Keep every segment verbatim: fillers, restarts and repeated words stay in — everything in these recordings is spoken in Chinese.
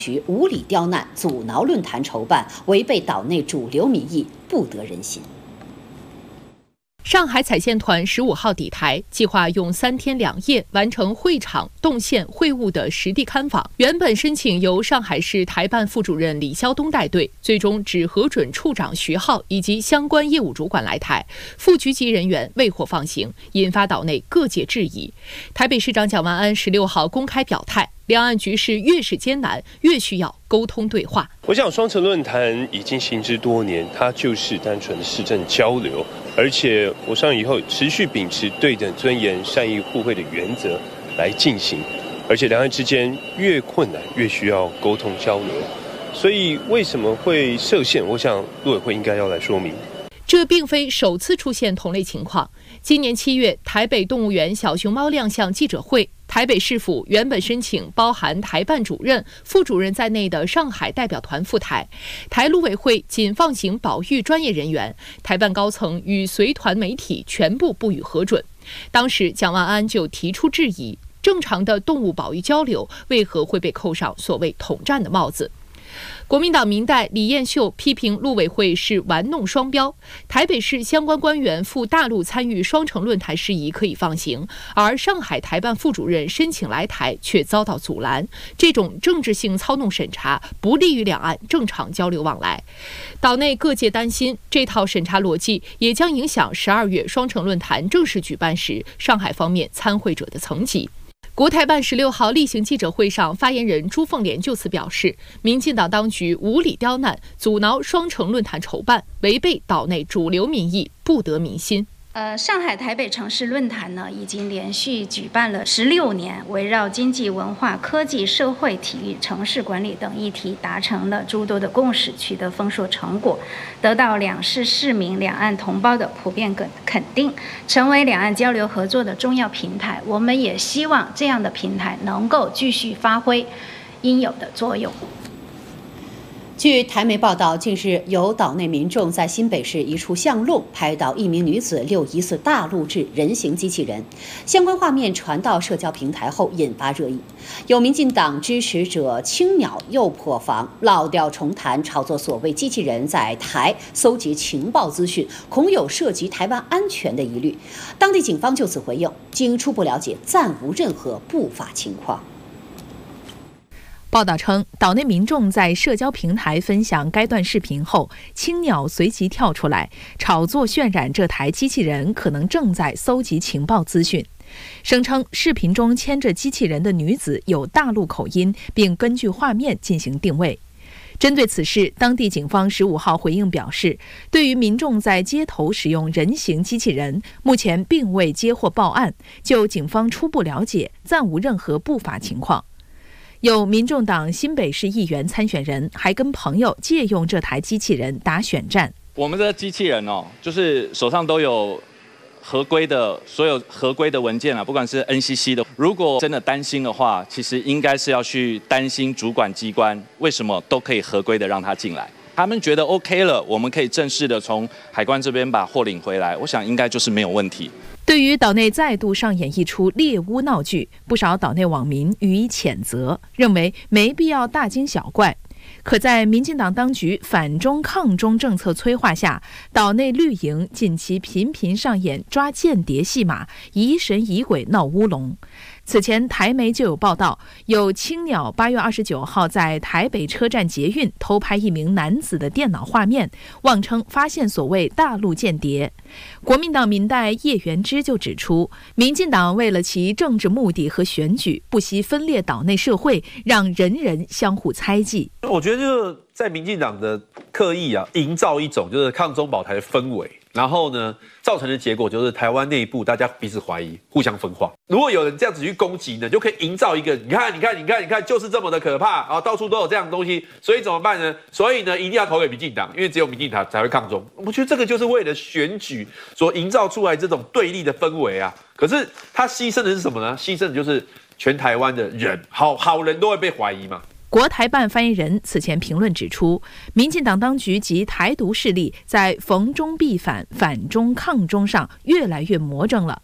局无理刁难，阻挠论坛筹办，违背岛内主流民意，不得人心。 上海采线团十五号抵台，计划用三天两夜完成会场、动线、会务的实地看访。原本申请由上海市台办副主任李肖东带队，最终只核准处长徐浩以及相关业务主管来台，副局级人员未获放行，引发岛内各界质疑。台北市长蒋万安十六号公开表态，两岸局势越是艰难，越需要沟通对话。 我想双城论坛已经行之多年，它就是单纯的市政交流，而且我上以后持续秉持对等尊严、善意互惠的原则来进行，而且两岸之间越困难越需要沟通交流，所以为什么会设限？我想陆委会应该要来说明。 这并非首次出现同类情况。今年七月，台北动物园小熊猫亮相记者会，台北市府原本申请包含台办主任、副主任在内的上海代表团赴台，台陆委会仅放行保育专业人员，台办高层与随团媒体全部不予核准。当时蒋万安就提出质疑，正常的动物保育交流为何会被扣上所谓统战的帽子？国民党民代李彦秀批评陆委会是玩弄双标，台北市相关官员赴大陆参与双城论坛事宜可以放行，而上海台办副主任申请来台却遭到阻拦，这种政治性操弄审查不利于两岸正常交流往来。岛内各界担心，这套审查逻辑也将影响十二月双城论坛正式举办时上海方面参会者的层级。国台办十六号例行记者会上，发言人朱凤莲就此表示，民进党当局无理刁难，阻挠双城论坛筹办，违背岛内主流民意，不得民心。 呃，上海台北城市论坛呢，已经连续举办了十六年，围绕经济、文化、科技、社会、体育、城市管理等议题，达成了诸多的共识，取得丰硕成果，得到两市市民、两岸同胞的普遍肯定，成为两岸交流合作的重要平台。我们也希望这样的平台能够继续发挥应有的作用。 据台媒报道，近日有岛内民众在新北市一处巷弄拍到一名女子遛疑似大陆制人形机器人，相关画面传到社交平台后引发热议。有民进党支持者青鸟又破防，老调重弹，炒作所谓机器人在台搜集情报资讯，恐有涉及台湾安全的疑虑。当地警方就此回应，经初步了解，暂无任何不法情况。 报道称，岛内民众在社交平台分享该段视频后，青鸟随即跳出来炒作渲染这台机器人可能正在搜集情报资讯，声称视频中牵着机器人的女子有大陆口音，并根据画面进行定位。针对此事，当地警方十五号回应表示，对于民众在街头使用人形机器人，目前并未接获报案，就警方初步了解，暂无任何不法情况。有民众党新北市议员参选人还跟朋友借用这台机器人打选战。 我们的机器人哦，就是手上都有合规的所有合规的文件啊，不管是 N C C 的。如果真的担心的话，其实应该是要去担心主管机关为什么都可以合规的让他进来。他们觉得 OK 了，我们可以正式的从海关这边把货领回来，我想应该就是没有问题。 对于岛内再度上演一出猎巫闹剧，不少岛内网民予以谴责，认为没必要大惊小怪。可在民进党当局反中抗中政策催化下，岛内绿营近期频频上演抓间谍戏码，疑神疑鬼闹乌龙。此前台媒就有报道，有青鸟八月二十九号在台北车站捷运偷拍一名男子的电脑画面，妄称发现所谓大陆间谍。国民党民代叶元之就指出，民进党为了其政治目的和选举，不惜分裂岛内社会，让人人相互猜忌。 我觉得就是在民进党的刻意啊，营造一种就是抗中保台的氛围。然后呢，造成的结果就是台湾内部大家彼此怀疑，互相分化。如果有人这样子去攻击呢，就可以营造一个，你看，你看，你看，你看，就是这么的可怕啊，到处都有这样的东西，所以怎么办呢？所以呢，一定要投给民进党，因为只有民进党才会抗中。我觉得这个就是为了选举所营造出来这种对立的氛围啊。可是他牺牲的是什么呢？牺牲的就是全台湾的人，好好人都会被怀疑嘛。 国台办发言人此前评论指出，民进党当局及台独势力在逢中必反、反中抗中上越来越魔怔了。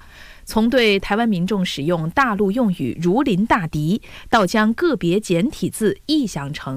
从对台湾民众使用大陆用语如临大敌，到将个别简体字臆想成